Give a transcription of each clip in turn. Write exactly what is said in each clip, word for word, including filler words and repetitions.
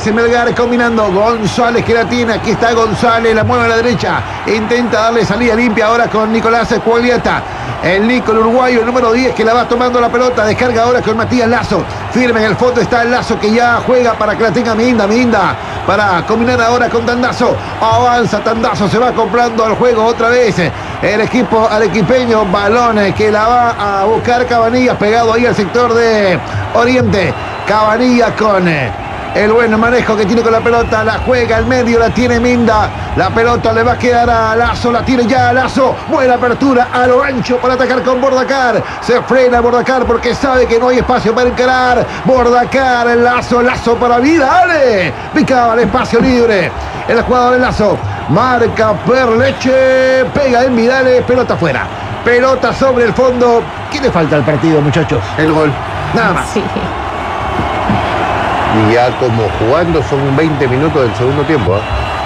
vez Melgar combinando. González que la tiene. Aquí está González. La mueve a la derecha. Intenta darle salida limpia ahora con Nicolás Cuagliata. El Nico, el uruguayo, el número diez que la va tomando la pelota. Descarga ahora con Matías Lazo. Firme en el fondo está el Lazo que ya juega para que la tenga Minda. Minda para combinar ahora con Tandazo. Avanza Tandazo. Se va comprando al juego otra vez. El equipo arequipeño. Balones que la va a buscar Cabanillas. Pegado ahí al sector de Oriente. Cabanillas con el buen manejo que tiene con la pelota, la juega al medio, la tiene Minda, la pelota le va a quedar a Lazo, la tiene ya a Lazo, buena apertura a lo ancho para atacar con Bordacar, se frena Bordacar porque sabe que no hay espacio para encarar, Bordacar, el Lazo, Lazo para Vidal, picaba el espacio libre, el jugador de Lazo, marca Perleche, pega en Vidal, pelota afuera, pelota sobre el fondo. ¿Qué le falta al partido, muchachos? El gol, nada más. Sí. Y ya como jugando son veinte minutos del segundo tiempo, ¿eh?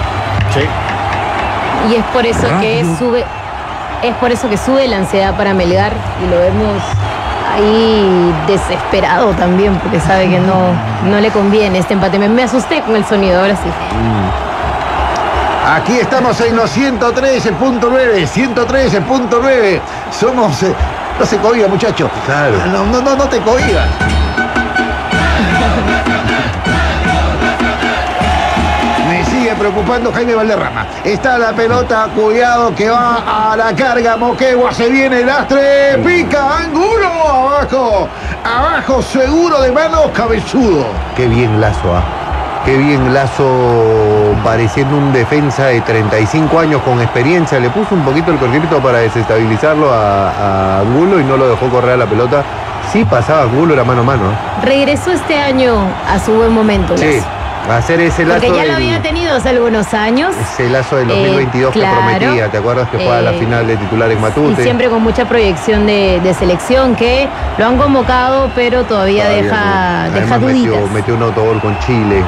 Sí. Y es por eso que sube, es por eso que sube la ansiedad para Melgar y lo vemos ahí desesperado también, porque sabe que no, no le conviene este empate. Me, me asusté con el sonido, ahora sí. Aquí estamos en los ciento trece punto nueve, ciento trece punto nueve. Somos, eh, no se cohiba, muchacho. Claro. No, no, no, no te cohibas. Me sigue preocupando Jaime Valderrama. Está la pelota, cuidado que va a la carga. Moquegua, se viene el Lastre, pica, Angulo, abajo, abajo, seguro de manos, cabezudo. Qué bien Lazo, ¿ah? Qué bien Lazo, pareciendo un defensa de treinta y cinco años con experiencia. Le puso un poquito el cortito para desestabilizarlo a, a Angulo y no lo dejó correr a la pelota. Sí pasaba Angulo, era mano a mano, ¿eh? Regresó este año a su buen momento, Lazo. Sí. Hacer ese Lazo. Porque ya del, lo había tenido hace algunos años. Ese Lazo del dos mil veintidós eh, claro, que prometía. ¿Te acuerdas que fue eh, a la final de titular en Matute? Y siempre con mucha proyección de, de selección, que lo han convocado, pero todavía, todavía deja, no. deja duditas. Metió, metió un autogol con Chile.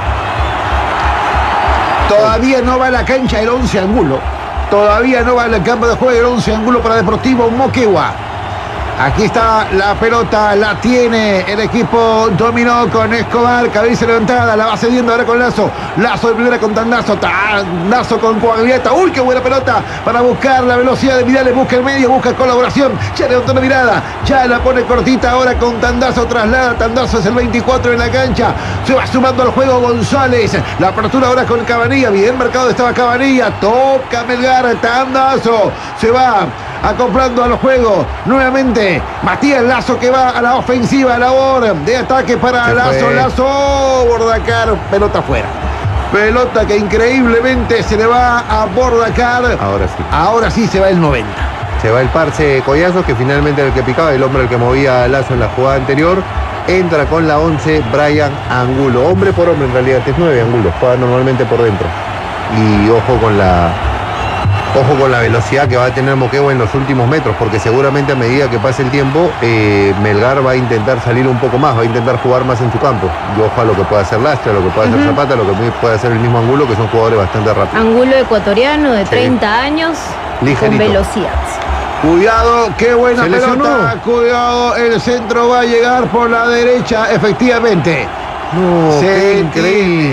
Todavía no va a la cancha el once Angulo. Todavía no va al campo de juego el once Angulo para Deportivo Moquegua. Aquí está la pelota, la tiene el equipo, dominó con Escobar, cabeza levantada, la va cediendo ahora con Lazo, Lazo de primera con Tandazo, Tandazo con Cuagliata, uy, qué buena pelota para buscar la velocidad de Vidal, busca el medio, busca colaboración, ya levantó la mirada, ya la pone cortita ahora con Tandazo, traslada, Tandazo es el veinticuatro en la cancha, se va sumando al juego González, la apertura ahora con Cabanilla, bien marcado estaba Cabanilla, toca Melgar, Tandazo, se va acoplando al juego, nuevamente Matías Lazo que va a la ofensiva, labor de ataque para Lazo, Lazo, Bordacar, pelota afuera. Pelota que increíblemente se le va a Bordacar. Ahora sí. Ahora sí se va el noventa. Se va el Parce Collazos, que finalmente era el que picaba, el hombre el que movía a Lazo en la jugada anterior. Entra con la once Brian Angulo. Hombre por hombre en realidad, es nueve Angulo. Juega normalmente por dentro. Y ojo con la... Ojo con la velocidad que va a tener Moquegua en los últimos metros, porque seguramente a medida que pase el tiempo, eh, Melgar va a intentar salir un poco más, va a intentar jugar más en su campo. Y ojo a lo que puede hacer Lastra, a lo que puede hacer uh-huh. Zapata, a lo que puede hacer el mismo Angulo, que son jugadores bastante rápidos. Angulo ecuatoriano de treinta sí. años, ligerito, con velocidad. Cuidado, qué buena pelota, cuidado, el centro va a llegar por la derecha, efectivamente. No, qué increíble.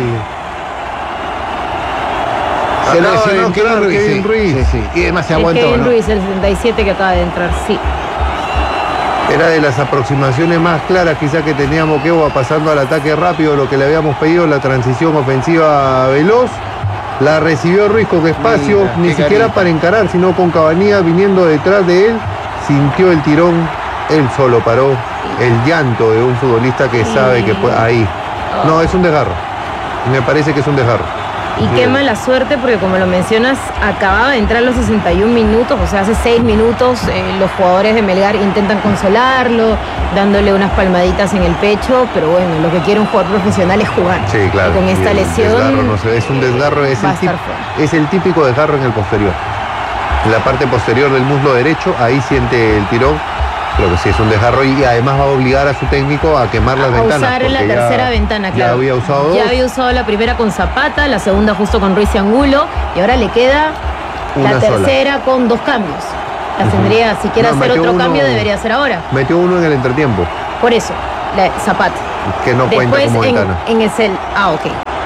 Se lesionó Kevin Ruiz, Kevin sí, Ruiz. Sí, sí. Y además se aguantó, Kevin ¿no? Ruiz, el setenta y siete que acaba de entrar, sí. Era de las aproximaciones más claras quizás que tenía Moquegua, pasando al ataque rápido, lo que le habíamos pedido, la transición ofensiva veloz. La recibió Ruiz con espacio, Mira, ni siquiera carita. para encarar, sino con Cabanilla viniendo detrás de él. Sintió el tirón, él solo paró. El llanto de un futbolista que sí. sabe que puede... Ahí. No, es un desgarro. Me parece que es un desgarro. Y qué mala suerte, porque como lo mencionas, acababa de entrar los sesenta y un minutos, o sea, hace seis minutos eh, los jugadores de Melgar intentan consolarlo, dándole unas palmaditas en el pecho, pero bueno, lo que quiere un jugador profesional es jugar. Sí, claro. Y con esta y lesión... Desgarro, no sé, es un desgarro, es el, tip, es el típico desgarro en el posterior. En la parte posterior del muslo derecho, ahí siente el tirón. Creo que sí es un desgarro y además va a obligar a su técnico a quemar las a ventanas. A usar la tercera ya, ventana, claro. Ya había usado dos. Ya había usado la primera con Zapata, la segunda justo con Ruiz y Angulo, y ahora le queda Una la tercera sola. con dos cambios. La tendría, uh-huh. si quiere no, hacer otro uno, cambio, debería hacer ahora. Metió uno en el entretiempo. Por eso, la, Zapata. Que no Después, cuenta como en, ventana. en el cel. Ah, ok.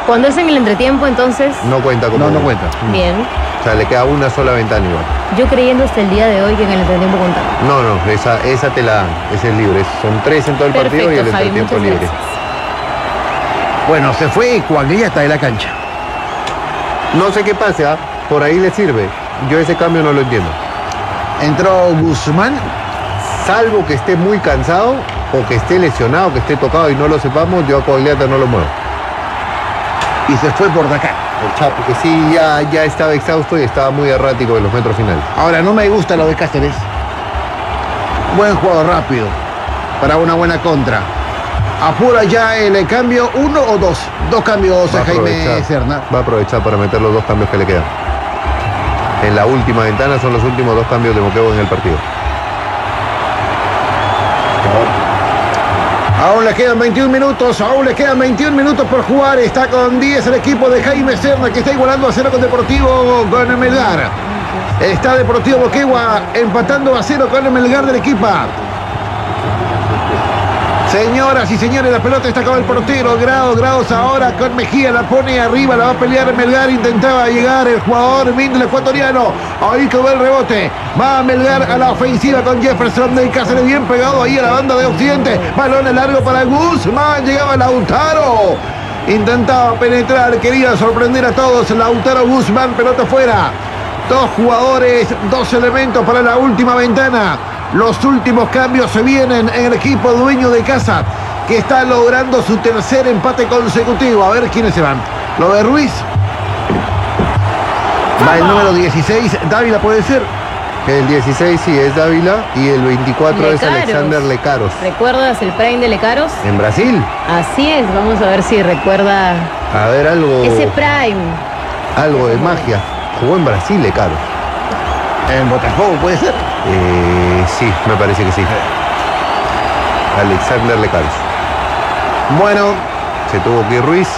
Cuando es en el entretiempo, entonces, No cuenta como No, no gol. cuenta. Mm. bien. O sea, le queda una sola ventana igual. Yo creyendo hasta el día de hoy que en el entretiempo contaba. No, no, esa, esa te la dan, esa es libre. Son tres en todo el partido y el Perfecto, Javi, entretiempo muchas libre. gracias. Bueno, se fue cuando ya está de la cancha. No sé qué pase, ¿ah? Por ahí le sirve. Yo ese cambio no lo entiendo. Entró Guzmán. Salvo que esté muy cansado o que esté lesionado, que esté tocado y no lo sepamos, yo a Cogliata no lo muevo. Y se fue por de acá. El Chapo, que sí, ya, ya estaba exhausto y estaba muy errático en los metros finales. Ahora, no me gusta lo de Cáceres. Buen juego rápido. Para una buena contra. Apura ya el cambio, uno o dos. Dos cambios Va a a Jaime aprovechar, Serna. va a aprovechar para meter los dos cambios que le quedan. En la última ventana son los últimos dos cambios de Moquegua en el partido. Aún le quedan veintiún minutos, aún le quedan veintiún minutos por jugar. Está con diez el equipo de Jaime Serna, que está igualando a cero con Deportivo con Melgar. Está Deportivo Moquegua empatando a cero con el Melgar del equipo. Señoras y señores, la pelota está con el portero. Grados, grados ahora con Mejía. La pone arriba, la va a pelear Melgar. Intentaba llegar el jugador Mindel ecuatoriano. Ahí quedó el rebote. Va a Melgar a la ofensiva con Jefferson de Cáceres. Bien pegado ahí a la banda de Occidente. Balón largo para Guzmán. Llegaba Lautaro. Intentaba penetrar. Quería sorprender a todos. Lautaro Guzmán. Pelota fuera. Dos jugadores, dos elementos para la última ventana. Los últimos cambios se vienen en el equipo dueño de casa, que está logrando su tercer empate consecutivo. A ver quiénes se van. Lo de Ruiz. Va el número dieciséis. Dávila puede ser. El dieciséis sí es Dávila y el veinticuatro es Lecaros. Alexander Lecaros. ¿Recuerdas el prime de Lecaros? En Brasil. Así es, vamos a ver si recuerda A ver, algo, ese prime. algo de magia. Jugó en Brasil Lecaros. En Botafogo puede ser. Eh, sí, me parece que sí. Alexander Lecaros. Bueno, Se tuvo que ir Ruiz.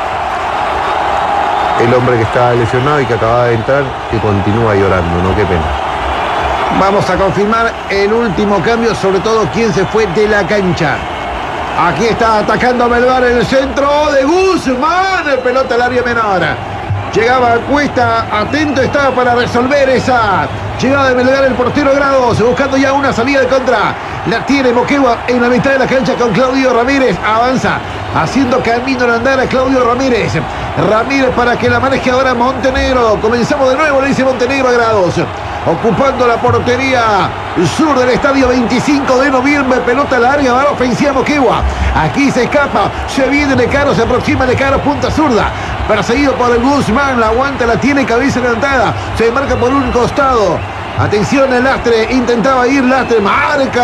El hombre que estaba lesionado y que acababa de entrar, que continúa llorando, ¿no? Qué pena. vamos a confirmar el último cambio, sobre todo quién se fue de la cancha. Aquí está atacando a Melgar en el centro de Guzmán. El pelota al área menor. Llegaba a Cuesta, atento estaba para resolver esa llegada de Melgar el portero Grados, buscando ya una salida de contra. La tiene Moquegua en la mitad de la cancha con Claudio Ramírez. Avanza, haciendo camino al andar a Claudio Ramírez. Ramírez para que la maneje ahora Montenegro. Comenzamos de nuevo, le dice Montenegro a Grados. Ocupando la portería sur del estadio veinticinco de noviembre. Pelota larga, va a la ofensiva Moquegua. Aquí se escapa, se viene Lecaro, se aproxima Lecaro, punta zurda. Perseguido por el Guzmán, la aguanta, la tiene, cabeza levantada. Se marca por un costado. Atención, el Lastre, intentaba ir Lastre, marca.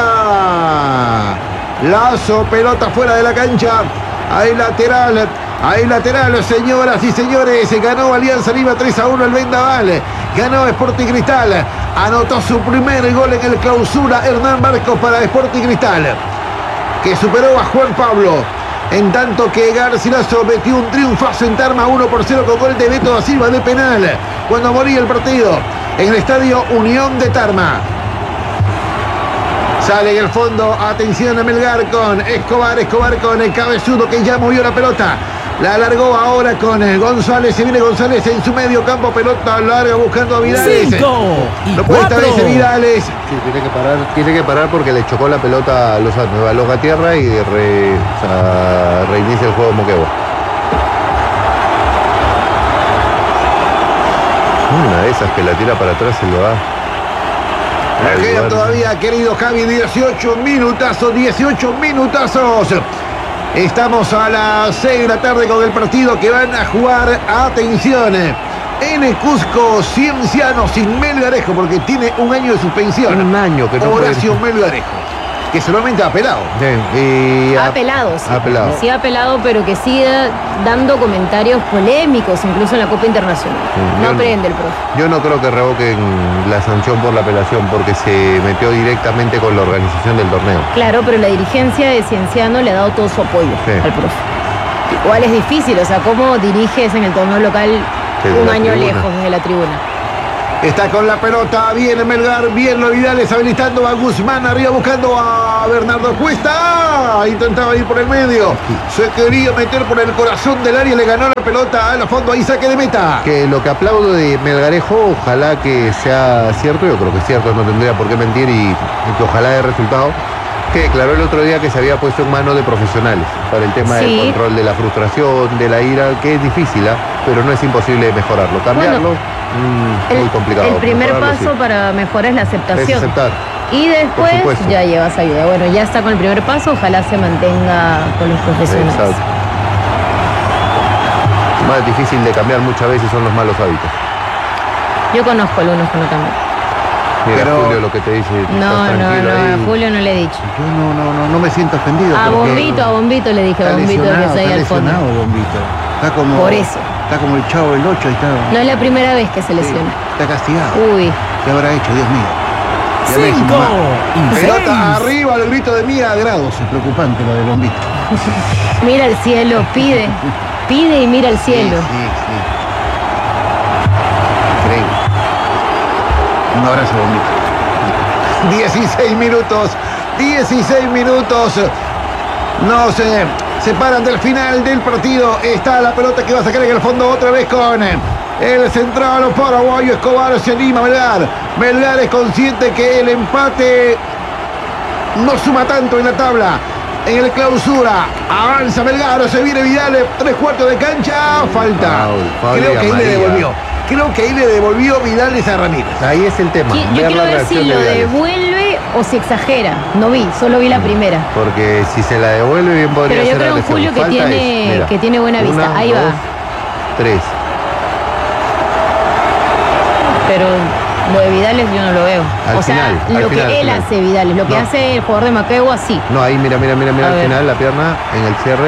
Lazo, pelota fuera de la cancha. Ahí lateral. Ahí lateral, señoras y señores. Ganó Alianza Lima tres a uno el Vendaval. Ganó Sporting Cristal. Anotó su primer gol en el clausura Hernán Marcos para Sporting Cristal, que superó a Juan Pablo. En tanto que Garcilaso metió un triunfazo en Tarma uno por cero con gol de Beto da Silva de penal cuando moría el partido en el estadio Unión de Tarma. Sale en el fondo, atención a Melgar con Escobar, Escobar con el cabezudo que ya movió la pelota. La alargó ahora con González, se viene González en su medio campo, pelota larga buscando a Vidales. Cinco y Lo puede esta cuatro. vez Vidales. Sí, tiene que parar, tiene que parar porque le chocó la pelota a los a Loja Tierra y re, o sea, reinicia el juego Moquegua. Una de esas que la tira para atrás se lo da. Nos quedan todavía, querido Javi, dieciocho minutazos, dieciocho minutazos. Estamos a las seis de la tarde con el partido que van a jugar, atención, en el Cusco Cienciano sin Melgarejo, porque tiene un año de suspensión. Un año que no Horacio puede- Melgarejo, que solamente ha apelado. Sí, y Ha apelado, sí. ha apelado. Sí, ha apelado, pero que sigue dando comentarios polémicos, incluso en la Copa Internacional. Sí, No yo- aprende el profe. Yo no creo que revoquen la sanción por la apelación porque se metió directamente con la organización del torneo. Claro, pero la dirigencia de Cienciano le ha dado todo su apoyo Sí. al profe. Igual es difícil, o sea, ¿cómo diriges en el torneo local Desde un la año tribuna. lejos desde la tribuna? Está con la pelota, viene Melgar, bien lo Vidales habilitando a Guzmán, arriba buscando a Bernardo Cuesta, intentaba ir por el medio, se quería meter por el corazón del área, le ganó la pelota a la fondo, ahí saque de meta. Que lo que aplaudo de Melgarejo, ojalá que sea cierto, yo creo que es cierto, no tendría por qué mentir y, y que ojalá dé resultado, que declaró el otro día que se había puesto en manos de profesionales para el tema Sí. del control de la frustración, de la ira, que es difícil, ¿eh? Pero no es imposible mejorarlo. Cambiarlo, Bueno, mm, El, muy complicado. el primer Mejorarlo, paso sí. para mejorar es la Es aceptación. aceptar. Y Por después supuesto. ya llevas ayuda. Bueno, ya está con el primer paso, ojalá se mantenga con los profesionales. Exacto. Más difícil de cambiar muchas veces son los malos hábitos. Yo conozco algunos que no cambian. Mira, Pero- Julio, lo que te dice. No, estás no, tranquilo no, ahí. a Julio no le he dicho. Yo no, no, no, no me siento ofendido. A porque Bombito, a Bombito le dije, a está Bombito que lesionado, está ahí está al fondo. lesionado, Bombito. Está como, Por eso. Está como el Chavo del ocho, ahí está. No es la primera vez que se Sí, lesiona. está castigado. Uy, ¿Qué habrá hecho, Dios mío? Llamé a su Cinco mamá. y Pelota seis. arriba, el grito de Mía a grados. Es preocupante lo de Bombito. mira el cielo, pide, pide y mira el cielo. Sí, sí, sí. Increíble. Un abrazo, Bombito. dieciséis minutos. dieciséis minutos. No se separan del final del partido. Está la pelota que va a sacar en el fondo otra vez con el central paraguayo Escobar. Se anima Melgar. Melgar es consciente que el empate no suma tanto en la tabla. En el clausura avanza Melgar, se viene Vidal, tres cuartos de cancha, falta. Foul, foul Creo y que ahí le amarilla. devolvió. Creo que ahí le devolvió Vidales a Ramírez. Ahí es el tema. Qui- Yo ver quiero la ver reacción si de lo Vidales. devuelve o si exagera. No vi, solo vi la primera. Porque si se la devuelve bien podría Pero yo ser creo en agresión. Julio que Falta tiene- es, mira, que tiene buena vista. una, Ahí va. dos, tres. Pero lo de Vidales yo no lo veo. Al o sea, final, al lo final, que al él final. hace Vidales, lo que No. hace el jugador de Maquegua, sí. No, ahí mira, mira, mira, mira A al ver. final la pierna en el cierre.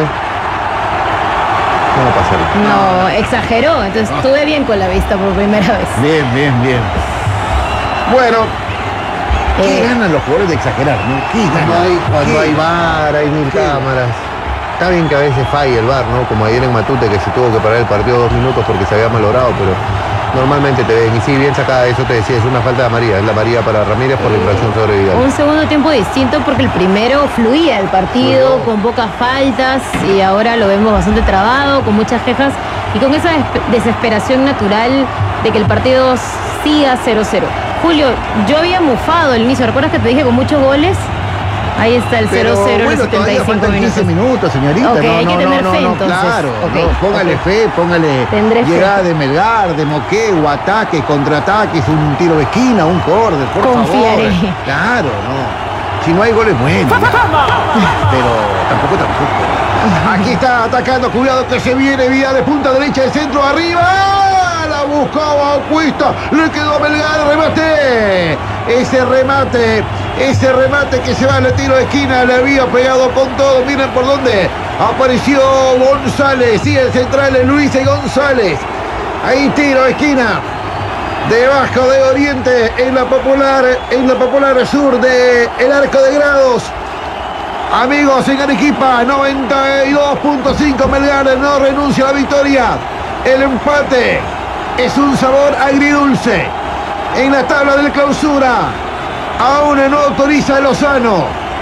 ¿Cómo pasar? No, exageró. Entonces estuve bien con la vista por primera vez. Bien, bien, bien. Bueno, ¿qué Eh, ganan los jugadores de exagerar, no? ¿Qué Cuando ganan? hay, cuando ¿Qué? hay bar, hay mil ¿Qué? cámaras. Está bien que a veces falle el bar, ¿no? Como ayer en Matute que se tuvo que parar el partido dos minutos porque se había malogrado, pero normalmente te ven. Y sí, bien sacada, eso te decía, es una falta de amarilla. Es la amarilla para Ramírez por la infracción sobre Vidal. un segundo tiempo distinto porque el primero fluía el partido Fluyó. con pocas faltas y ahora lo vemos bastante trabado, con muchas quejas y con esa despe- desesperación natural de que el partido siga cero cero. Julio, yo había mufado al inicio, ¿recuerdas que te dije con muchos goles? Ahí está el Pero cero cero en los bueno, setenta y todavía cinco faltan minutos. quince minutos, señorita. Ok, no, hay que no, tener no, fe, no, entonces. Claro, Ok, no, póngale ok. fe, póngale Tendré fe. llegada de Melgar, de Moquegua, ataques, contraataques, un tiro de esquina, un córner, por Confiaré. favor. Claro, no. Si no hay goles, bueno. ya. Pero tampoco, tampoco. Aquí está atacando, cuidado que se viene, vía de punta derecha, de centro, arriba. La buscaba Cuesta, le quedó a Melgar, remate. Ese remate, ese remate que se va al tiro de esquina, le había pegado con todo. Miren por dónde apareció González, sí, el central es Luis González. Ahí tiro de esquina. Debajo de Oriente, en la popular, en la popular sur de el Arco de Grados. Amigos en Arequipa, noventa y dos punto cinco Melgar no renuncia a la victoria. El empate es un sabor agridulce. En la tabla del clausura, aún no autoriza Lozano.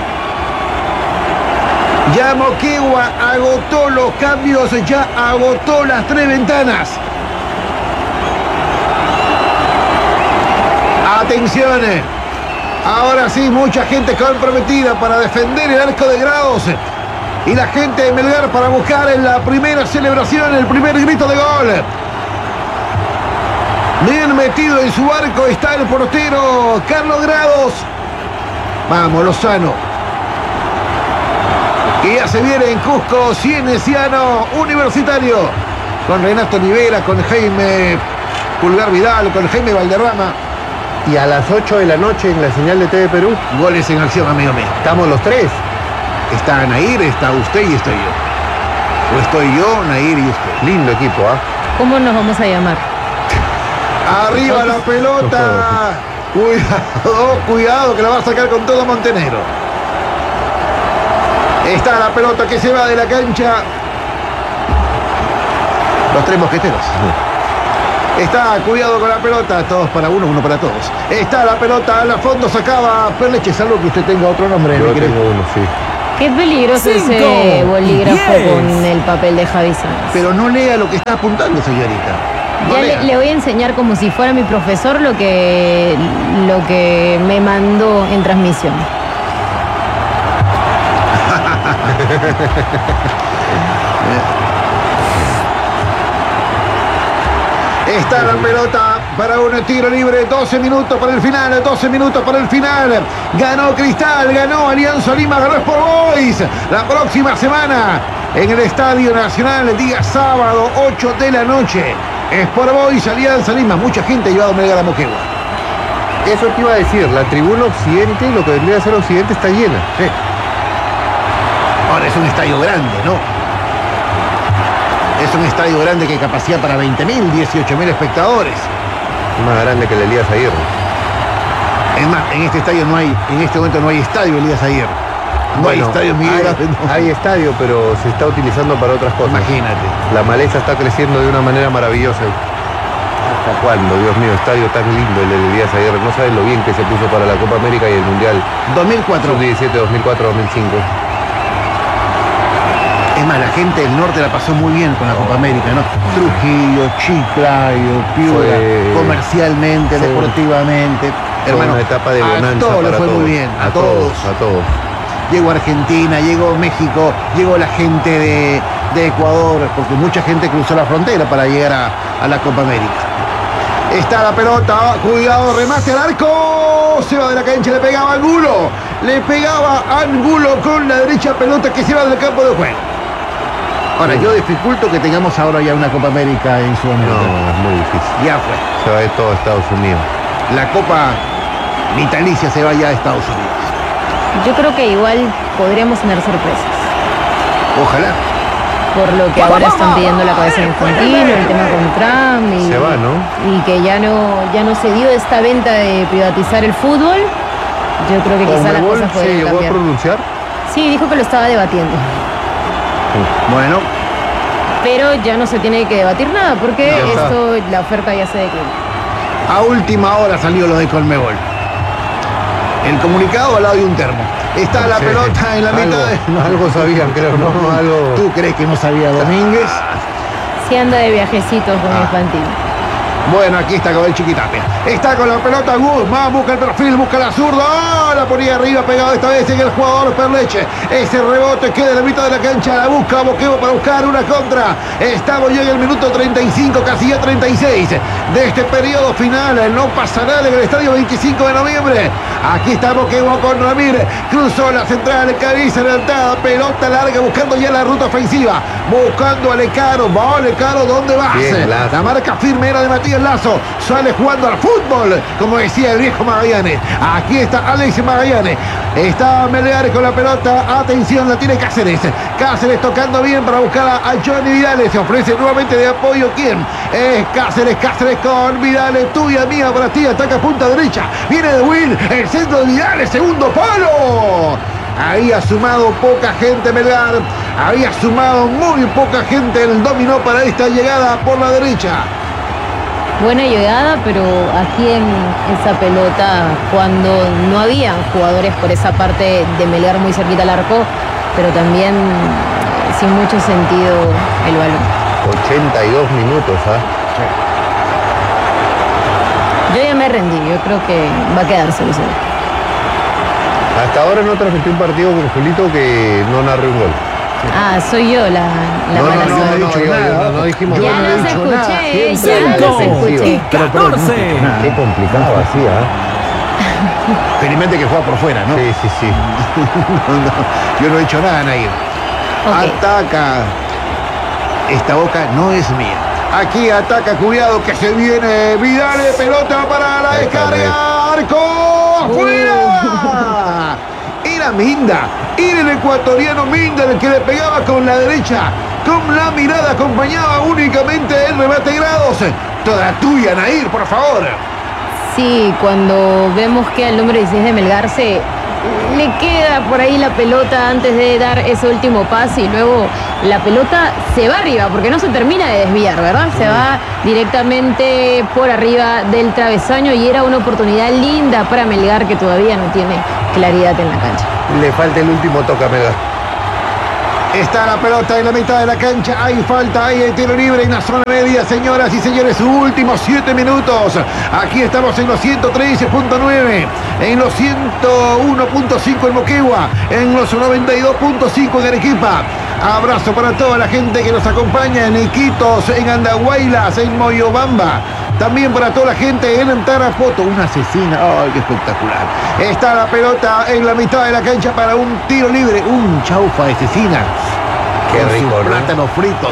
Ya Moquegua agotó los cambios, ya agotó las tres ventanas. Atención, ahora sí, mucha gente comprometida para defender el Arco de Grados y la gente de Melgar para buscar en la primera celebración, el primer grito de gol. Bien metido en su arco está el portero Carlos Grados. Vamos, Lozano. Y ya se viene en Cusco, Cienciano Universitario, con Renato Nivera, con Jaime Pulgar Vidal, con Jaime Valderrama. Y a las ocho de la noche en la señal de T V Perú, Goles en acción, amigo mío. estamos los tres. Está Nair, está usted y estoy yo. O estoy yo, Nair y usted. Lindo equipo, ¿ah? ¿Cómo nos vamos a llamar? Arriba la pelota. Cuidado, cuidado que la va a sacar con todo Montenegro. Está la pelota que se va de la cancha. Los tres mosqueteros. Está cuidado con la pelota, todos para uno, uno para todos. Está la pelota al fondo, sacaba Perleche, salvo que usted tenga otro nombre. Yo mi querido. tengo uno, sí. Qué peligroso Cinco, ese bolígrafo diez. con el papel de Javi Sanz. Pero no lea lo que está apuntando, señorita. No Ya lea. le, le voy a enseñar como si fuera mi profesor lo que, lo que me mandó en transmisión. Está la pelota para un tiro libre, doce minutos para el final, doce minutos para el final. Ganó Cristal, ganó Alianza Lima, ganó Sport Boys. La próxima semana en el Estadio Nacional, el día sábado, ocho de la noche. Sport Boys, Alianza Lima. Mucha gente ha llevado a Melgar a Moquegua. Eso te iba a decir, la tribuna occidente, lo que vendría a ser occidente, está llena. Sí. Ahora es un estadio grande, ¿no? Es un estadio grande que capacidad para veinte mil, dieciocho mil espectadores. Más grande que el Elías Aguirre. Es más, en este estadio no hay, en este momento no hay estadio Elías Aguirre. No Bueno, hay estadio Miguel hay, Ángel, no. hay estadio, pero se está utilizando para otras cosas. Imagínate. La maleza está creciendo de una manera maravillosa. ¿Hasta cuándo? Dios mío, estadio tan lindo el de Elías Aguirre. No sabes lo bien que se puso para la Copa América y el Mundial dos mil cuatro. sub diecisiete, dos mil cuatro, dos mil cinco. Es más, la gente del norte la pasó muy bien con la Copa América, ¿no? Trujillo, Chiclayo, Piura, Fue- comercialmente, fue- deportivamente. Fue Hermano, una etapa de a bonanza todos le para fue todos. muy bien, a, a todos. A todos. Llegó Argentina, llegó México, llegó la gente de, de Ecuador, porque mucha gente cruzó la frontera para llegar a, a la Copa América. Está la pelota, cuidado, remate al arco, se va de la cancha, le pegaba a Angulo, le pegaba a Angulo con la derecha, pelota que se va del campo de juego. Ahora, yo dificulto que tengamos ahora ya una Copa América en Sudamérica. No, es muy difícil. Ya fue. Se va de todo a Estados Unidos. La Copa vitalicia se va ya a Estados Unidos. Yo creo que igual podríamos tener sorpresas. Ojalá. Por lo que ahora están pidiendo la cabeza de Infantino, el tema con Trump y, Se va, ¿no? y que ya no, ya no se dio esta venta de privatizar el fútbol. Yo creo que quizá las ¿Conmebol cosas se podrían llegó a cambiar. pronunciar? Sí, dijo que lo estaba debatiendo. Bueno, Pero ya no se tiene que debatir nada porque Ya está. esto, la oferta ya se declinó. a última hora salió lo de Conmebol. El comunicado al lado de un termo. Está la Sí. pelota en la Algo- mitad de... Algo sabían, creo, ¿no? Algo... ¿Tú crees que no sabía Domínguez? Si anda de viajecitos con Ah. Infantino. Bueno, aquí está con el Chiquitapia. Está con la pelota Guzmán, busca el perfil, busca la zurda. ¡Ah! La ponía arriba, pegado esta vez en el jugador Perleche. Ese rebote queda en la mitad de la cancha. La busca Boquebo para buscar una contra. Estamos ya en el minuto treinta y cinco, casi ya treinta y seis de este periodo final. No pasa nada en el estadio veinticinco de noviembre. Aquí está Boquebo con Ramírez. Cruzó la central, cabeza adelantada, pelota larga, buscando ya la ruta ofensiva. Buscando a Lecaro. Va Lecaro, ¿dónde vas? Bien, Lazo. La marca firme era de Matías Lazo, sale jugando al fútbol, como decía el viejo Magallanes. Aquí está Alex Magallanes, está Melgar con la pelota, atención, la tiene Cáceres. Cáceres tocando bien para buscar a, a Johnny Vidales, se ofrece nuevamente de apoyo. ¿Quién? Es Cáceres, Cáceres con Vidales, tuya, mía, para ti, ataca punta derecha, viene de Will, el centro de Vidales, segundo palo. Había sumado poca gente Melgar, había sumado muy poca gente el dominó para esta llegada por la derecha. Buena llegada, pero aquí en esa pelota, cuando no habían jugadores por esa parte de Melgar muy cerquita al arco, pero también eh, sin mucho sentido el balón. ochenta y dos minutos, ¿ah? Yo ya me rendí, yo creo que va a quedarse el cero. Hasta ahora no transmití un partido con Julito que no narre un gol. Ah, soy yo la, la No, mala no, no, suerte. no, yo- yo no- no dijimos Ya nada. los he dicho nada. escuché, ya Siempre los Cinco escuché. y Pero, pero, no, catorce. nada. Qué complicado así, ¿ah? Felizmente que juega por fuera, ¿no? Sí, sí, sí. Yo no he hecho nada, Nair. Ok. Ataca. Esta boca no es mía. Aquí ataca, cuidado que se viene Vidal, pelota para la Ahí está, descarga. Arco afuera. Era Minda, era el ecuatoriano Minda el que le pegaba con la derecha. Con la mirada acompañaba únicamente el remate grados. Toda tuya, Nair, por favor. sí, cuando vemos que al número dieciséis de Melgar se le queda por ahí la pelota antes de dar ese último pase y luego la pelota se va arriba porque no se termina de desviar, ¿verdad? Se va directamente por arriba del travesaño y era una oportunidad linda para Melgar que todavía no tiene claridad en la cancha. Le falta el último toque a Melgar. Está la pelota en la mitad de la cancha, hay falta, hay el tiro libre en la zona media, señoras y señores, últimos siete minutos. Aquí estamos en los ciento trece punto nueve, en los ciento uno punto cinco en Moquegua, en los noventa y dos punto cinco en Arequipa. Abrazo para toda la gente que nos acompaña en Iquitos, en Andahuaylas, en Moyobamba. También para toda la gente en Tarapoto, una asesina, ¡ay, qué espectacular! Está la pelota en la mitad de la cancha para un tiro libre, un chaufa de asesina. Qué con rico, sus ¿no? plátanos fritos.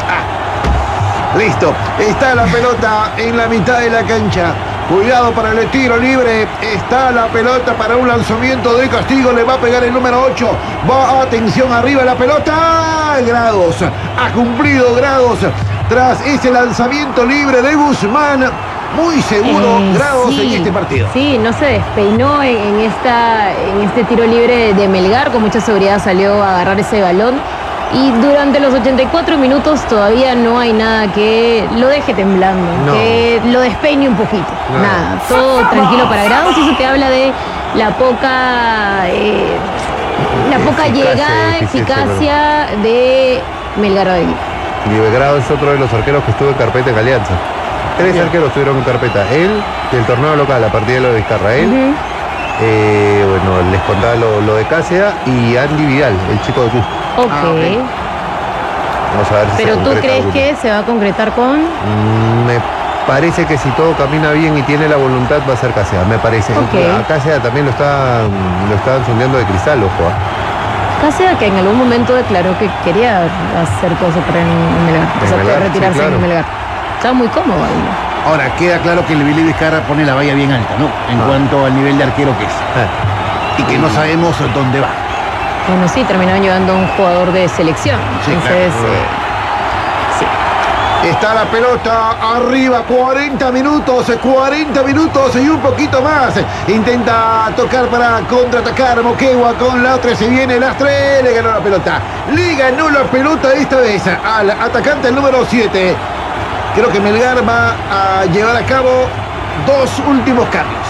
Ah. Listo, está la pelota en la mitad de la cancha. Cuidado para el tiro libre. Está la pelota para un lanzamiento de Castigo. Le va a pegar el número ocho. Va, atención, arriba la pelota. Grados. Ha cumplido Grados. Tras ese lanzamiento libre de Guzmán. Muy seguro Eh, Grados sí, en este partido. Sí, no se despeinó en, en, esta, en este tiro libre de Melgar. Con mucha seguridad salió a agarrar ese balón. Y durante los ochenta y cuatro minutos todavía no hay nada que lo deje temblando, No. que lo despeine un poquito. No. Nada, todo tranquilo para Grados. Y eso te habla de la poca, eh, la poca Eficacia, llegada, eficiencia, eficacia de Melgar de Aguirre. Y Grado es otro de los arqueros que estuvo en carpeta en Alianza. Tres Bien. arqueros estuvieron en carpeta. Él, del torneo local, a partir de lo de Vizcarra. Él, Ujú. eh, bueno, les contaba lo, lo de Cáceres y Andy Vidal, el chico de Cusco. Ok. Ah, ok. Vamos a ver si Pero se tú concreta crees alguno. que se va a concretar con... Mm, Me parece que si todo camina bien y tiene la voluntad va a ser Cáceres, me parece. Ok. A Cáceres también lo están, lo estaban sondeando de Cristal, ojo. ¿eh? Cáceres que en algún momento declaró que quería hacer cosas para en Melgar. O En sea, Melgar, retirarse sí, claro. en Melgar. Estaba muy cómodo ahí. Ahora, queda claro que el Billy Vizcarra pone la valla bien alta, ¿no? En Ah. cuanto al nivel de arquero que es. Ah, Y que no sabemos dónde va. Bueno, sí, terminaron llevando a un jugador de selección. Sí, Entonces, claro. eh, sí. Está la pelota arriba, cuarenta minutos, cuarenta minutos y un poquito más. Intenta tocar para contraatacar Moquegua con la otra, se viene Lastre, le ganó la pelota. Le ganó la pelota esta vez al atacante, el número siete. Creo que Melgar va a llevar a cabo dos últimos cambios.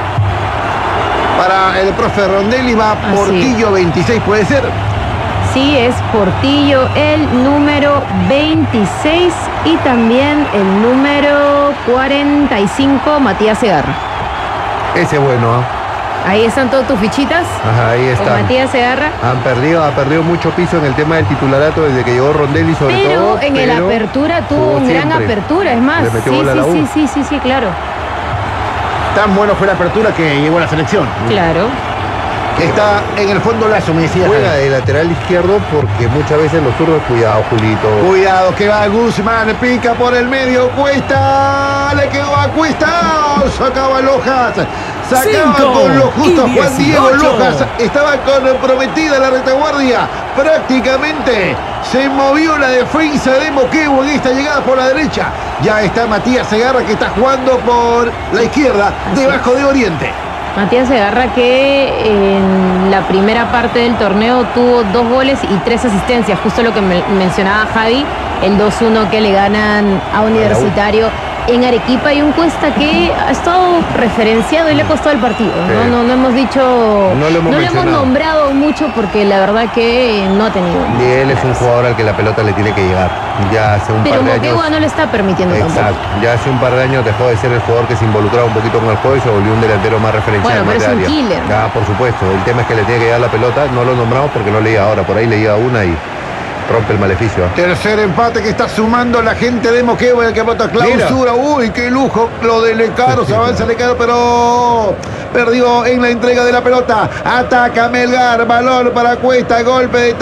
Para el profe Rondelli va Así. Portillo veintiséis, ¿puede ser? Sí, es Portillo el número veintiséis y también el número cuarenta y cinco, Matías Segarra. ese es bueno, ¿eh? Ahí están todas tus fichitas. Ajá, ahí Con está. Matías Segarra. Han perdido, ha perdido mucho piso en el tema del titularato desde que llegó Rondelli, sobre Pero todo. en el pero apertura tuvo jugó una gran siempre. apertura, es más. Le Sí, metió gol a la sí, U. sí, sí, sí, sí, claro. Tan bueno fue la apertura que llegó a la selección. Claro. Está en el fondo Lazo, me decía. Juega de lateral izquierdo porque muchas veces los zurdos, cuidado, Julito. Cuidado que va Guzmán, pica por el medio, Cuesta, le quedó a Cuesta, sacaba Lojas, sacaba Cinco con lo justo y Juan Diego dieciocho. Lojas, estaba comprometida la retaguardia, prácticamente se movió la defensa de Moquegua en esta llegada por la derecha. Ya está Matías Segarra que está jugando por la izquierda, Así debajo de Oriente. Matías Segarra que en la primera parte del torneo tuvo dos goles y tres asistencias, justo lo que me mencionaba Javi, el dos uno que le ganan a Universitario en Arequipa, y un Cuesta que ha estado referenciado y le ha costado el partido. Sí. No, no, no hemos dicho, No lo hemos hemos mencionado. nombrado mucho porque la verdad que no ha tenido. Y él es un jugador al que la pelota le tiene que llegar. Ya hace un Pero par de años. Moquegua no le está permitiendo Exacto. tampoco. Ya hace un par de años dejó de ser el jugador que se involucraba un poquito con el juego y se volvió un delantero más referencial. Bueno, pero más es de un área. killer. Ya, por supuesto. El tema es que le tiene que llegar la pelota. No lo nombramos porque no le llega ahora. Por ahí le llega una y rompe el maleficio. Tercer empate que está sumando la gente de Moquegua, el que vota clausura. Uy, qué lujo lo de Lecaro. Se avanza Lecaro, pero perdió en la entrega de la pelota. Ataca Melgar, balón para Cuesta, golpe de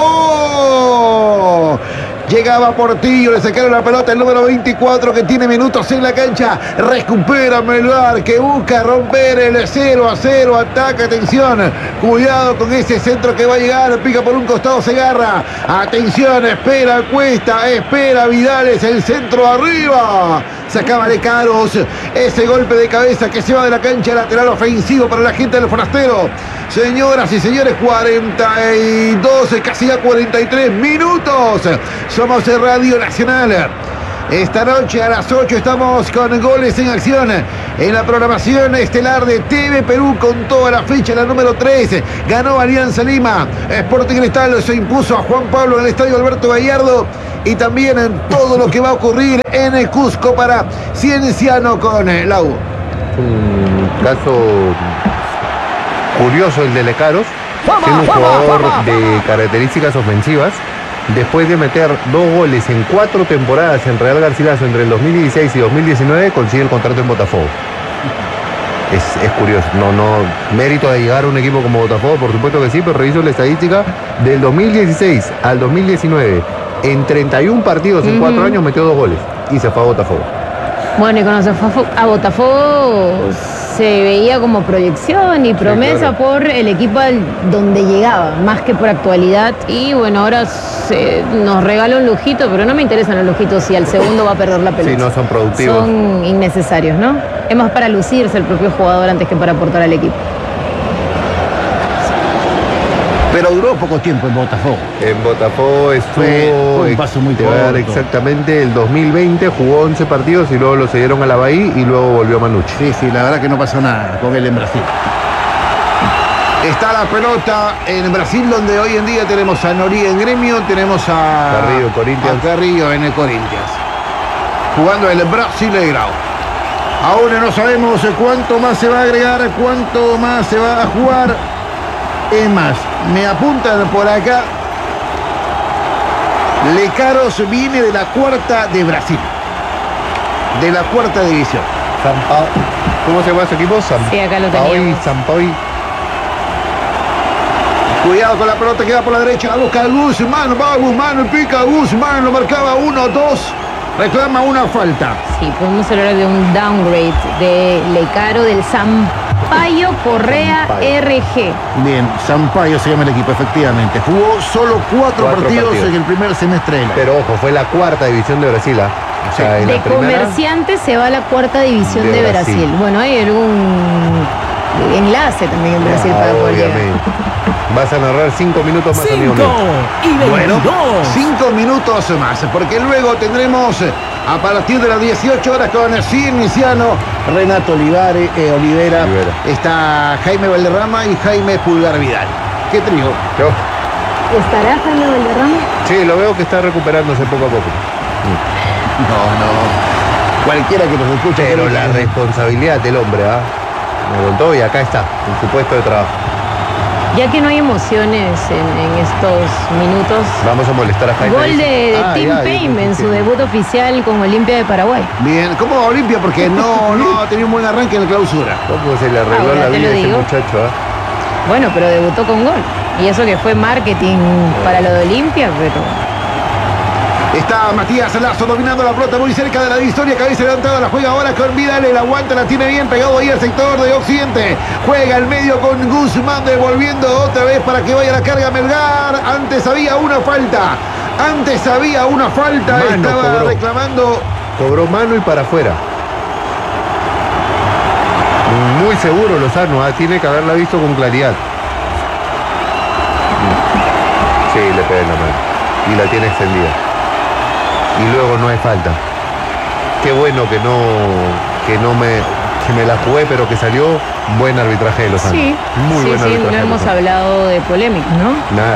taco. Llegaba Portillo, le sacaron la pelota el número veinticuatro que tiene minutos en la cancha. Recupera Melgar que busca romper el cero a cero. Ataca, atención. Cuidado con ese centro que va a llegar. Pica por un costado Segarra. Atención, espera Cuesta, espera Vidales. El centro arriba. Sacaba Lecaros. Ese golpe de cabeza que se va de la cancha lateral ofensivo para la gente del Forastero. Señoras y señores, cuarenta y dos, casi ya cuarenta y tres minutos. Somos Radio Nacional. Esta noche a las ocho estamos con Goles en Acción en la programación estelar de T V Perú con toda la fecha, la número tres. Ganó Alianza Lima. Sporting Cristal se impuso a Juan Pablo en el estadio Alberto Gallardo. Y también en todo lo que va a ocurrir en el Cusco para Cienciano con la U. Un caso curioso el de Lecaros, siendo un jugador de características ofensivas. Después de meter dos goles en cuatro temporadas en Real Garcilaso entre el dos mil dieciséis y dos mil diecinueve, consigue el contrato en Botafogo. Es, es curioso, no, no, mérito de llegar a un equipo como Botafogo, por supuesto que sí, pero reviso la estadística, del dos mil dieciséis al dos mil diecinueve, en treinta y un partidos en cuatro uh-huh. años metió dos goles y se fue a Botafogo. Bueno, y cuando se fue a Botafogo se veía como proyección y promesa, sí, claro, por el equipo donde llegaba, más que por actualidad. Y bueno, ahora se nos regala un lujito, pero no me interesan los lujitos si al segundo va a perder la pelota. Sí, no son productivos. Son innecesarios, ¿no? Es más para lucirse el propio jugador antes que para aportar al equipo. Pero duró poco tiempo en Botafogo. En Botafogo estuvo, fue un paso muy corto. Exactamente, el dos mil veinte jugó once partidos y luego lo cedieron a la Bahía y luego volvió a Manucci. Sí, sí, la verdad que no pasó nada con él en Brasil. Está la pelota en Brasil, donde hoy en día tenemos a Noriega en Gremio, tenemos a Carrillo, Corinthians. a Carrillo en el Corinthians, jugando el Brasileirao. Aún no sabemos cuánto más se va a agregar, cuánto más se va a jugar. Es más, me apuntan por acá, Lecaros viene de la cuarta de Brasil, de la cuarta división. San pa ¿Cómo se llama su equipo? San sí, acá lo teníamos. San Paui. Cuidado con la pelota que va por la derecha, la busca Guzmán, va Guzmán, pica Guzmán, lo marcaba uno, dos, reclama una falta. Sí, podemos hablar de un downgrade de Lecaro del Sampaio Correa R G. Bien, Sampaio se llama el equipo, efectivamente. Jugó solo cuatro, cuatro partidos, partidos en el primer semestre de la... Pero ojo, fue la cuarta división de Brasil. ¿eh? O sea, sí. De Comerciantes se va a la cuarta división de, de Brasil. Brasil. Bueno, hay algún enlace también en Brasil, no, para poder llegar. Vas a narrar cinco minutos más, amigo mío. Bueno, cinco minutos más, porque luego tendremos a partir de las dieciocho horas con Cienciano, Renato Olivare, eh, Olivera, Olivera, está Jaime Valderrama y Jaime Pulgar Vidal. ¿Qué trío? Yo. ¿Estará Jaime Valderrama? Sí, lo veo que está recuperándose poco a poco. No, no. Cualquiera que nos escuche. Pero la que... responsabilidad del hombre, ¿ah? ¿eh? Me contó y acá está, en su puesto de trabajo. Ya que no hay emociones en, en estos minutos. Vamos a molestar a Jaime. Gol de, de ah, Tim Payne en su debut oficial con Olimpia de Paraguay. Bien, ¿cómo va Olimpia? Porque no, no ha tenido un buen arranque en la clausura. ¿Cómo se le arregló Ahora la vida a ese muchacho? ¿eh? Bueno, pero debutó con gol. Y eso que fue marketing para lo de Olimpia, pero... Está Matías Lazo dominando la pelota muy cerca de la divisoria, cabeza levantada, la juega ahora con Vidal, el aguanta, la tiene bien pegado ahí al sector de Occidente, juega al medio con Guzmán, devolviendo otra vez para que vaya la carga Melgar. Antes había una falta, antes había una falta, mano, estaba cobró. reclamando. Cobró mano y para afuera. Muy seguro Lozano, ¿eh? Tiene que haberla visto con claridad. Sí, le pega en la mano y la tiene extendida. Y luego no hay falta. Qué bueno que no, que no me, que me la jugué, pero que salió buen arbitraje de Lozano. Sí, muy sí, buen sí, arbitraje. No hemos hablado de polémica, ¿no? Nada.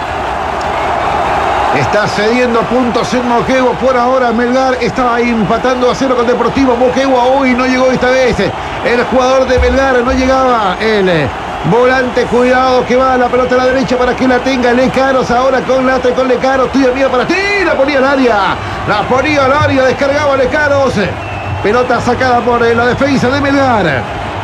Está cediendo puntos en Moquegua por ahora. Melgar estaba empatando a cero con Deportivo. Moquegua hoy no llegó esta vez. El jugador de Melgar no llegaba. El volante, cuidado que va a la pelota a la derecha para que la tenga Lecaros. Ahora con Latre, con Lecaros. Tuya mía para ti. La ponía al área. La ponía al área. Descargaba Lecaros. Pelota sacada por la defensa de Melgar.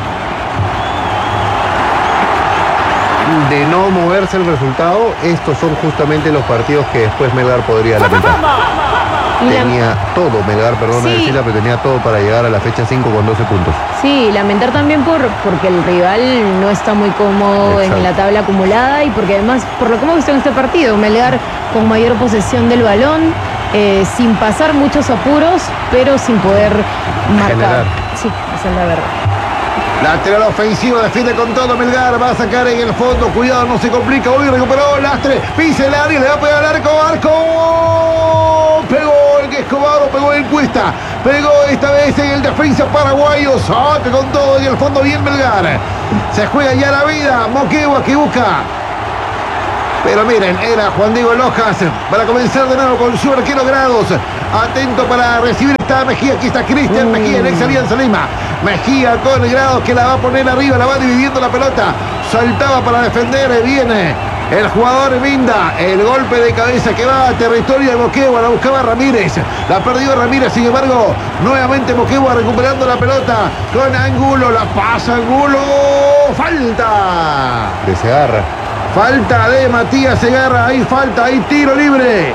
De no moverse el resultado, estos son justamente los partidos que después Melgar podría lamentar. Tenía todo, Melgar, perdón, sí. decirla, pero tenía todo para llegar a la fecha cinco con doce puntos. Sí, lamentar también por porque el rival no está muy cómodo Exacto. en la tabla acumulada y porque además, por lo que hemos visto en este partido, Melgar con mayor posesión del balón, eh, sin pasar muchos apuros, pero sin poder marcar. Generar. Sí, esa es la verdad. Lateral ofensivo, defiende con todo Melgar, va a sacar en el fondo, cuidado, no se complica, hoy recuperó Lastre, pisa el área, le va a pegar al arco, arco, pegó el que Escobar, pegó en Cuesta, pegó esta vez en el defensa paraguayo, saca con todo en el fondo bien Melgar, se juega ya la vida, Moquegua que busca. Pero miren, era Juan Diego Lojas para comenzar de nuevo con su arquero Grados. Atento para recibir esta Mejía. Aquí está Cristian Mejía, el ex Alianza Lima. Mejía con Grados que la va a poner arriba, la va dividiendo la pelota. Saltaba para defender, viene el jugador Vinda. El golpe de cabeza que va a territorio de Moquegua, la buscaba Ramírez. La perdió Ramírez, sin embargo, nuevamente Moquegua recuperando la pelota con Angulo. La pasa Angulo. Falta. De Segarra. Falta de Matías Segarra, hay falta, hay tiro libre.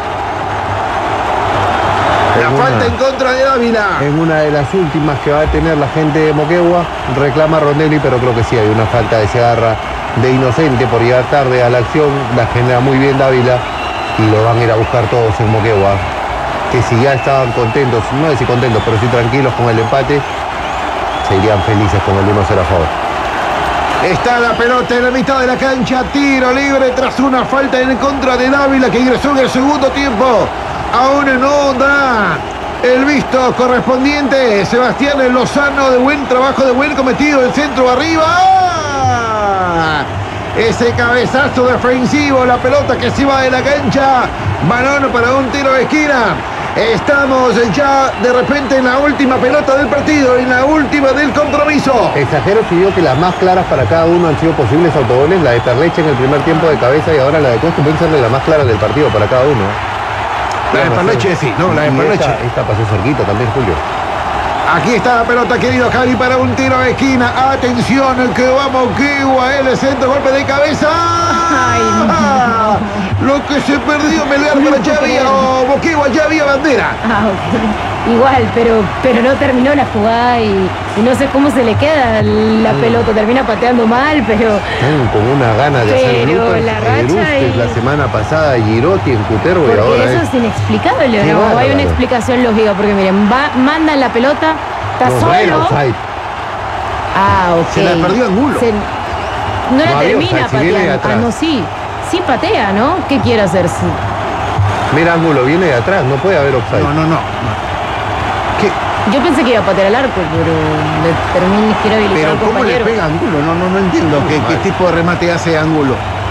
La En falta una- en contra de Dávila. En una de las últimas que va a tener la gente de Moquegua, reclama Rondelli, pero creo que sí hay una falta de Segarra de Inocente por llegar tarde a la acción. La genera muy bien Dávila y lo van a ir a buscar todos en Moquegua. Que si ya estaban contentos, no sé si contentos, pero sí tranquilos con el empate, serían felices con el uno cero a favor. Está la pelota en la mitad de la cancha, tiro libre tras una falta en contra de Dávila que ingresó en el segundo tiempo. Aún no da el visto correspondiente. Sebastián Lozano, de buen trabajo, de buen cometido, el centro arriba. ¡Ah! Ese cabezazo defensivo, la pelota que se va de la cancha. Balón para un tiro de esquina. Estamos ya de repente en la última pelota del partido, en la última del compromiso. Exagero si digo que las más claras para cada uno han sido posibles autogoles, la de Perleche en el primer tiempo de cabeza y ahora la de Costa pueden ser de las más claras del partido para cada uno. La de Perleche, sí, no, la de Y Perleche. Esta, esta pasó cerquita también, Julio. Aquí está la pelota, querido Javi, para un tiro de esquina. Atención, el que va Moquegua, el centro, golpe de cabeza. Ay, no. Lo que se perdió Melgar, pero ya había, o Moquegua, ya había bandera. Ah, ok. Igual, pero, pero no terminó la jugada y, y no sé cómo se le queda la Mm. pelota. Termina pateando mal, pero Están con una gana de hacer Pero grupos. la racha Erustes y- la semana pasada, Girotti en Cutervo y porque ahora eso es... es inexplicable, Qué ¿no? Hay bárbaro. una explicación lógica, porque miren, va, mandan la pelota, está No, bueno, solo. offside. Ah, ok. Se la perdió Angulo. Se- no la No había termina offside, si viene de pateando. Ah, atrás. no, sí. Sí patea, ¿no? ¿Qué quiere hacer? Sí. Mira, Ángulo viene de atrás, no puede haber offside. No, no, no. ¿Qué? Yo pensé que iba a patear al arco, pero le termina quiere habilitar Pero al ¿cómo le compañero. pega Angulo? No, no, no entiendo qué, qué tipo de remate hace Angulo.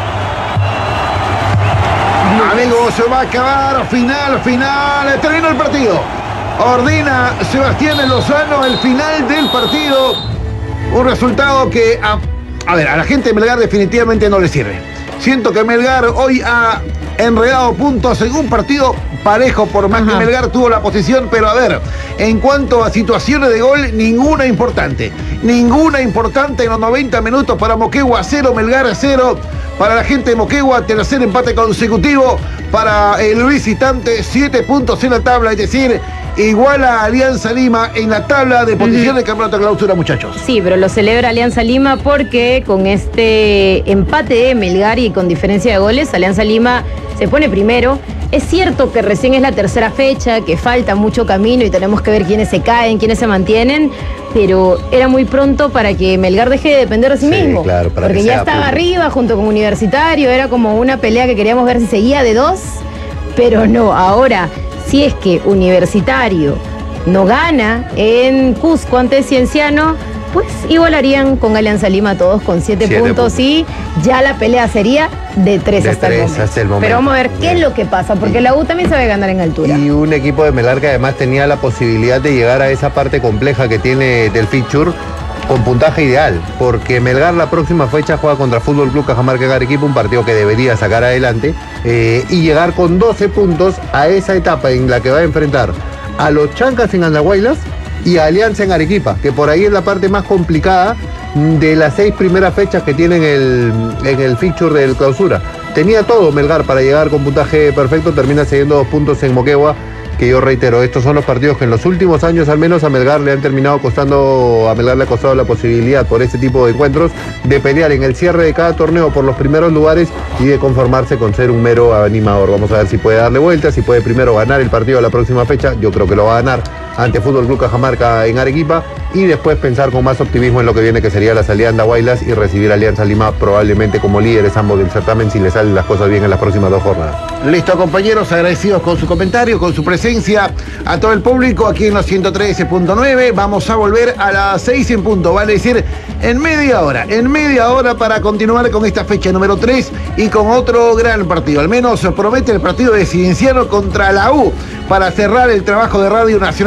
Amigos, se va a acabar. Final, final. Terminó el partido. Ordena Sebastián Lozano el final del partido. Un resultado que a, a ver, a la gente de Melgar definitivamente no le sirve. Siento que Melgar hoy ha enredado puntos en un partido parejo, por más Ajá. que Melgar tuvo la posición, pero a ver, en cuanto a situaciones de gol, ninguna importante. Ninguna importante en los noventa minutos para Moquegua, cero, Melgar cero. Para la gente de Moquegua, tercer empate consecutivo. Para el visitante, siete puntos en la tabla, es decir, igual a Alianza Lima en la tabla de posiciones del campeonato de clausura, muchachos. Sí, pero lo celebra Alianza Lima porque con este empate de Melgar y con diferencia de goles, Alianza Lima se pone primero. Es cierto que recién es la tercera fecha, que falta mucho camino y tenemos que ver quiénes se caen, quiénes se mantienen, pero era muy pronto para que Melgar deje de depender de sí, Sí, mismo. claro, para porque que ya sea estaba punto. arriba junto con Universitario, era como una pelea que queríamos ver si seguía de dos, pero no, ahora, si es que Universitario no gana en Cusco ante Cienciano, pues igualarían con Alianza Lima todos con siete, Siete puntos, puntos. y ya la pelea sería de tres, De hasta, el tres momento. hasta el momento. Pero vamos a ver qué Bien. es lo que pasa, porque Y- la U también sabe ganar en altura. Y un equipo de Melgar que además tenía la posibilidad de llegar a esa parte compleja que tiene del fixture con puntaje ideal, porque Melgar la próxima fecha juega contra Fútbol Club Cajamarca Arequipa, un partido que debería sacar adelante, eh, y llegar con doce puntos a esa etapa en la que va a enfrentar a los Chancas en Andahuaylas y a Alianza en Arequipa, que por ahí es la parte más complicada de las seis primeras fechas que tienen el, en el fixture del clausura. Tenía todo Melgar para llegar con puntaje perfecto, termina cediendo dos puntos en Moquegua que yo reitero, estos son los partidos que en los últimos años al menos a Melgar le han terminado costando, a Melgar le ha costado la posibilidad por este tipo de encuentros de pelear en el cierre de cada torneo por los primeros lugares y de conformarse con ser un mero animador. Vamos a ver si puede darle vuelta, si puede primero ganar el partido a la próxima fecha, yo creo que lo va a ganar ante Fútbol Club Cajamarca en Arequipa, y después pensar con más optimismo en lo que viene, que sería la salida de Andahuaylas y recibir a Alianza Lima probablemente como líderes ambos del certamen si le salen las cosas bien en las próximas dos jornadas. Listo, compañeros, agradecidos con su comentario, con su presencia, a todo el público aquí en los ciento trece punto nueve. Vamos a volver a las seis en punto, vale decir, en media hora, en media hora para continuar con esta fecha número tres y con otro gran partido. Al menos promete el partido de Cienciano contra la U para cerrar el trabajo de Radio Nacional.